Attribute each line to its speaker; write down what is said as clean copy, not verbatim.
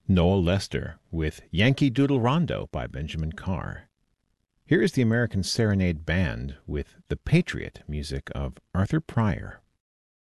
Speaker 1: Noel Lester with Yankee Doodle Rondo by Benjamin Carr. Here is the American Serenade Band with the Patriot music of Arthur Pryor.